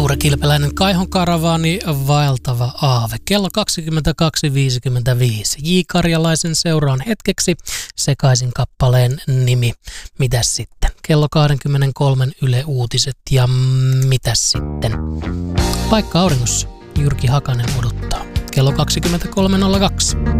Tuure Kilpeläinen, Kaihon karavaani, vaeltava aave. Kello 22.55. J. Karjalaisen seuraan hetkeksi sekaisin kappaleen nimi. Mitäs sitten? Kello 23 Yle Uutiset ja mitäs sitten? Paikka auringossa. Jyrki Hakanen odottaa. Kello 23.02.